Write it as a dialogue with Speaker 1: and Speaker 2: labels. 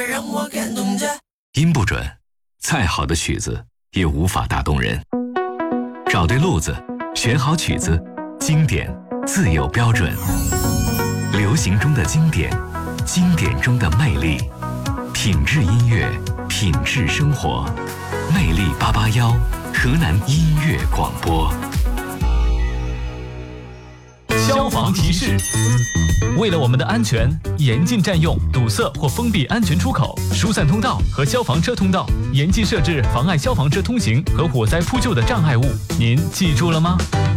Speaker 1: 让我感动着。
Speaker 2: 音不准，再好的曲子也无法打动人。找对路子，选好曲子，经典自有标准。流行中的经典，经典中的魅力，品质音乐，品质生活。魅力881，河南音乐广播。
Speaker 3: 消防提示：为了我们的安全，严禁占用、堵塞或封闭安全出口、疏散通道和消防车通道，严禁设置妨碍消防车通行和火灾扑救的障碍物。您记住了吗？